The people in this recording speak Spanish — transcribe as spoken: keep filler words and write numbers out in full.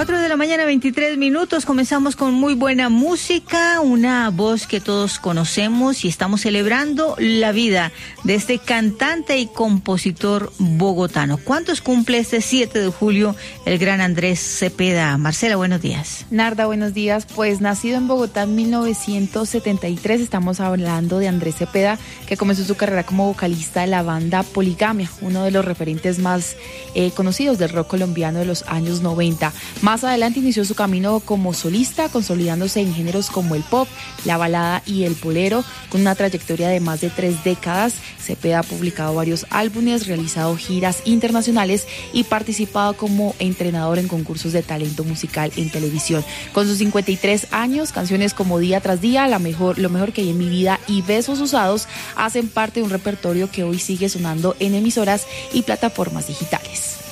cuatro de la mañana, veintitrés minutos. Comenzamos con muy buena música, una voz que todos conocemos y estamos celebrando la vida de este cantante y compositor bogotano. ¿Cuántos cumple este siete de julio el gran Andrés Cepeda? Marcela, buenos días. Narda, buenos días. Pues nacido en Bogotá en mil novecientos setenta y tres, estamos hablando de Andrés Cepeda, que comenzó su carrera como vocalista de la banda Poligamia, uno de los referentes más eh, conocidos del rock colombiano de los años noventa. Más adelante inició su camino como solista, consolidándose en géneros como el pop, la balada y el bolero. Con una trayectoria de más de tres décadas, Cepeda ha publicado varios álbumes, realizado giras internacionales y participado como entrenador en concursos de talento musical en televisión. Con sus cincuenta y tres años, canciones como Día tras Día, La mejor, Lo mejor que hay en mi vida y Besos usados hacen parte de un repertorio que hoy sigue sonando en emisoras y plataformas digitales.